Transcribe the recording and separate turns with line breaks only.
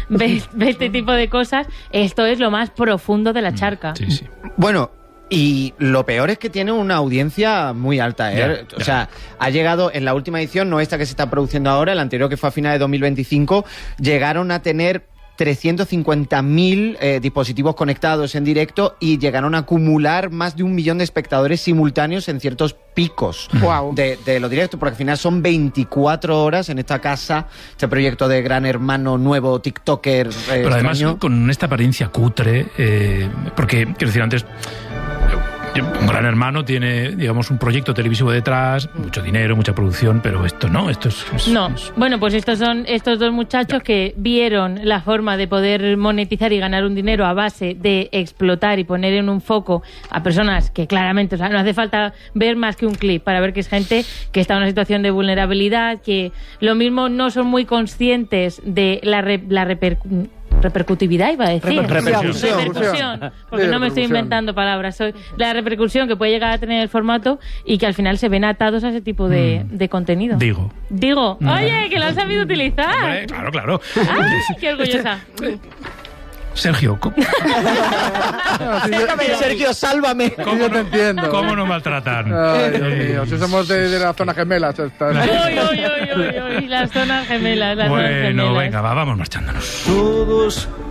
ves este tipo de cosas, esto es lo más profundo de la charca.
Sí, sí.
Bueno, y lo peor es que tiene una audiencia muy alta, ¿eh? O sea, ha llegado en la última edición, no esta que se está produciendo ahora, el anterior que fue a finales de 2025, llegaron a tener 350.000 dispositivos conectados en directo y llegaron a acumular más de 1 millón de espectadores simultáneos en ciertos picos de los directos, porque al final son 24 horas en esta casa, este proyecto de Gran Hermano nuevo TikToker.
Pero además con esta apariencia cutre, porque, quiero decir, antes... Un Gran Hermano tiene, digamos, un proyecto televisivo detrás, mucho dinero, mucha producción, pero esto no, esto es...
No, bueno, pues estos son estos dos muchachos que vieron la forma de poder monetizar y ganar un dinero a base de explotar y poner en un foco a personas que claramente, o sea, no hace falta ver más que un clip para ver que es gente que está en una situación de vulnerabilidad, que lo mismo no son muy conscientes de la repercutividad, iba a decir. Repercusión. Porque no me estoy inventando palabras. La repercusión que puede llegar a tener el formato y que al final se ven atados a ese tipo de contenido.
Digo.
Oye, que lo han sabido utilizar.
Hombre, claro.
¡Ay, qué orgullosa!
Sergio,
Sergio, sálvame.
Yo te entiendo.
¿Cómo no maltratan?
Ay, Dios mío, si somos de las zonas gemelas.
Las zonas gemelas.
Bueno, venga, vamos marchándonos.
Todos